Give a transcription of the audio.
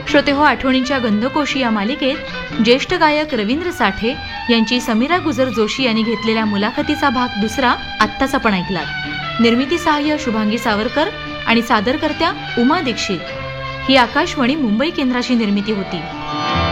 श्रोते हो, आठवणींच्या गंधकोशी या मालिकेत ज्येष्ठ गायक रवींद्र साठे यांची समीरा गुजर जोशी यांनी घेतलेल्या मुलाखतीचा भाग दुसरा आत्ताच आपण ऐकला. निर्मिती सहाय्य शुभांगी सावरकर आणि सादरकर्त्या उमा दीक्षित. ही आकाशवाणी मुंबई केंद्राची निर्मिती होती.